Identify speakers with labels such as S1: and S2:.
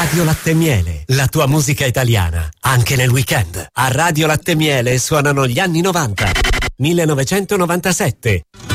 S1: Radio Latte e Miele, la tua musica italiana, anche nel weekend. A Radio Latte e Miele suonano gli anni 90, 1997.